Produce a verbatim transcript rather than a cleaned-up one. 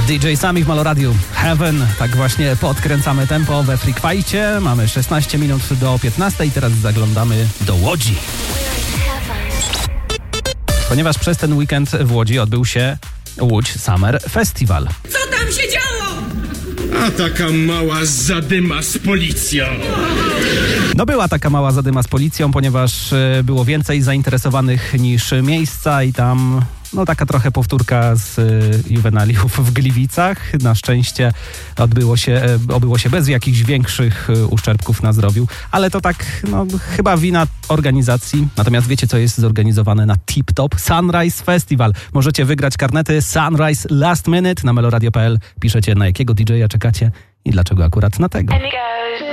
D J Sami w Maloradiu. Heaven. Tak właśnie podkręcamy tempo we Freak Fajcie. Mamy szesnaście minut do piętnastej. Teraz zaglądamy do Łodzi. Ponieważ przez ten weekend w Łodzi odbył się Łódź Summer Festival. Co tam się działo? A taka mała zadyma z policją. No była taka mała zadyma z policją, ponieważ było więcej zainteresowanych niż miejsca i tam no taka trochę powtórka z juwenaliów w Gliwicach. Na szczęście odbyło się, obyło się bez jakichś większych uszczerbków na zdrowiu, ale to tak no chyba wina organizacji. Natomiast wiecie, co jest zorganizowane na Tip Top? Sunrise Festival. Możecie wygrać karnety Sunrise Last Minute na meloradio kropka p l. Piszecie, na jakiego D J a czekacie i dlaczego akurat na tego.